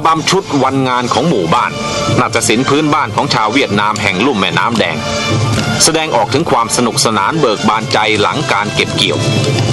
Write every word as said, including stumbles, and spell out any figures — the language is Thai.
บำชุดวันงานของหมู่บ้านนาฏศิลป์พื้นบ้านของชาวเวียดนามแห่งลุ่มแม่น้ำแดงแสดงออกถึงความสนุกสนานเบิกบานใจหลังการเก็บเกี่ยว